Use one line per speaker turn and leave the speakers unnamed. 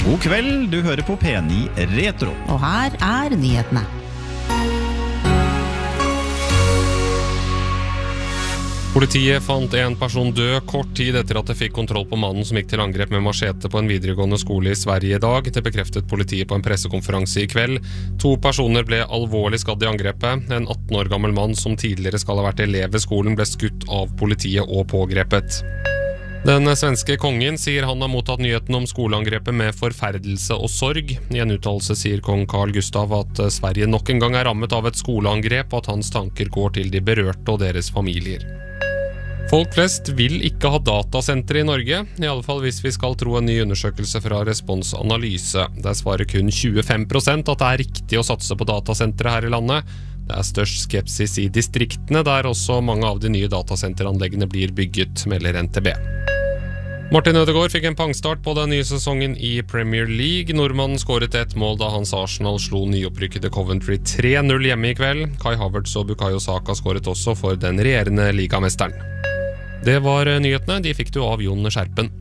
God kveld, du hører på P9 Retro.
Og her nyhetene.
Politiet fant en person død kort tid etter at det fikk kontroll på mannen som gikk til angrep med machete på en videregående skole i Sverige i dag. Det bekreftet politiet på en pressekonferanse i kveld. 2 personer ble alvorlig skadd i angrepet. En 18 år gammel mann som tidligere skal ha vært elev ved skolen ble skutt av politiet og pågrepet. Den svenske kongen sier han har mottatt nyheten om skoleangrepet med forferdelse og sorg. I en uttalelse sier kong Carl Gustav at Sverige nok en gang er rammet av et skoleangrep, og at hans tanker går til de berørte og deres familier. Folk flest vil ikke ha datasentre i Norge, i alle fall hvis vi skal tro en ny undersøkelse fra Respons Analyse. Der svarer kun 25% at det er riktig å satse på datasentre her i landet. Det er størst skepsis i distriktene, der også mange av de nye datasenteranleggene blir bygget, melder NTB. Martin Ødegaard fikk en pangstart på den nye sesongen i Premier League. Nordmannen skåret 1 mål da hans Arsenal slo nyopprykkede Coventry 3-0 hjemme i kveld. Kai Havertz og Bukayo Saka skåret også for den regjerende ligamesteren. Det var nyhetene, de fikk du av Jon Skjerpen.